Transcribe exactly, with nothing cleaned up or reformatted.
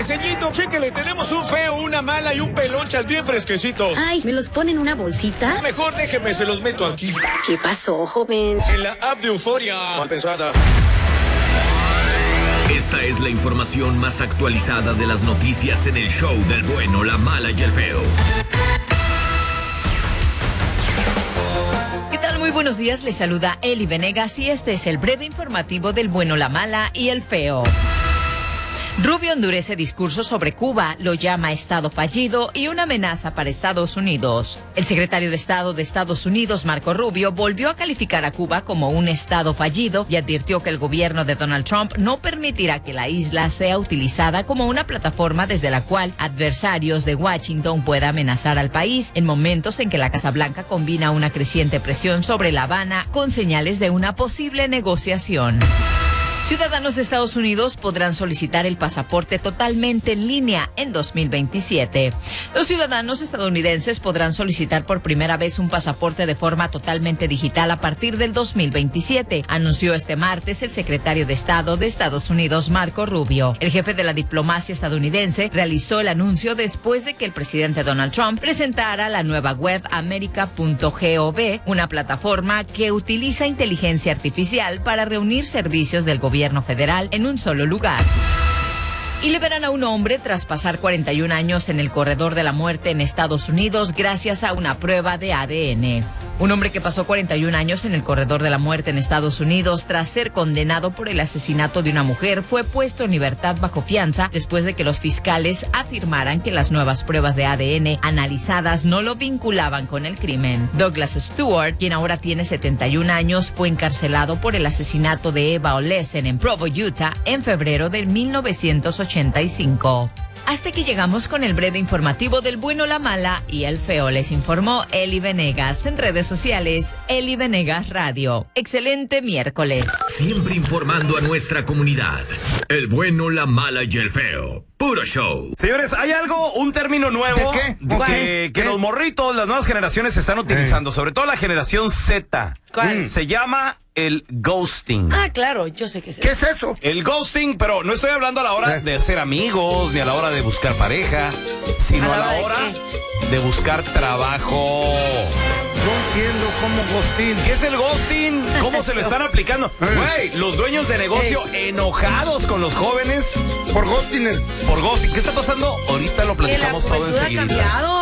ceñito, chéquele, tenemos un feo, una mala y un pelonchas bien fresquecitos. Ay, ¿me los pone en una bolsita? Mejor déjeme, se los meto aquí. ¿Qué pasó, joven? En la app de Euforia. Mal pensada. Esta es la información más actualizada de las noticias en el show del bueno, la mala y el feo. ¿Qué tal? Muy buenos días, les saluda Eli Venegas y este es el breve informativo del bueno, la mala y el feo. Rubio endurece discurso sobre Cuba, lo llama Estado fallido y una amenaza para Estados Unidos. El secretario de Estado de Estados Unidos, Marco Rubio, volvió a calificar a Cuba como un Estado fallido y advirtió que el gobierno de Donald Trump no permitirá que la isla sea utilizada como una plataforma desde la cual adversarios de Washington puedan amenazar al país en momentos en que la Casa Blanca combina una creciente presión sobre La Habana con señales de una posible negociación. Ciudadanos de Estados Unidos podrán solicitar el pasaporte totalmente en línea en dos mil veintisiete. Los ciudadanos estadounidenses podrán solicitar por primera vez un pasaporte de forma totalmente digital a partir del dos mil veintisiete, anunció este martes el secretario de Estado de Estados Unidos, Marco Rubio. El jefe de la diplomacia estadounidense realizó el anuncio después de que el presidente Donald Trump presentara la nueva web america punto gov, una plataforma que utiliza inteligencia artificial para reunir servicios del gobierno gobierno federal en un solo lugar. Y liberan a un hombre tras pasar cuarenta y un años en el corredor de la muerte en Estados Unidos gracias a una prueba de A D N. Un hombre que pasó cuarenta y un años en el corredor de la muerte en Estados Unidos tras ser condenado por el asesinato de una mujer fue puesto en libertad bajo fianza después de que los fiscales afirmaran que las nuevas pruebas de A D N analizadas no lo vinculaban con el crimen. Douglas Stewart, quien ahora tiene setenta y un años, fue encarcelado por el asesinato de Eva Olesen en Provo, Utah, en febrero de mil novecientos ochenta y cinco. Hasta que llegamos con el breve informativo del bueno, la mala y el feo. Les informó Eli Venegas. En redes sociales, Eli Venegas Radio. Excelente miércoles. Siempre informando a nuestra comunidad. El bueno, la mala y el feo. Puro show. Señores, hay algo, un término nuevo ¿De qué? de que, que ¿Qué? los morritos, las nuevas generaciones están utilizando, sobre todo la generación Z. ¿Cuál? Se llama el ghosting. Ah, claro, yo sé qué es eso. ¿Qué es eso? El ghosting, pero no estoy hablando a la hora Eh. de ser amigos, ni a la hora de buscar pareja, sino a la hora de buscar trabajo. No entiendo cómo ghosting. ¿Qué es el ghosting? ¿Cómo se lo están aplicando? Güey, los dueños de negocio enojados con los jóvenes Por ghosting. por ghosting. ¿Qué está pasando? Ahorita lo platicamos todo juventud ha enseguida. cambiado.